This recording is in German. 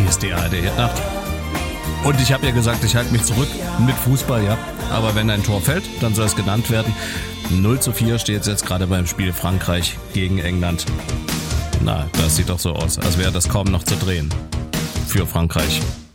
Hier ist die ARD Hitnacht. Und ich habe ja gesagt, ich halte mich zurück mit Fußball, ja. Aber wenn ein Tor fällt, dann soll es genannt werden. 0:4 steht es jetzt gerade beim Spiel Frankreich gegen England. Na, das sieht doch so aus, als wäre das kaum noch zu drehen. Für Frankreich.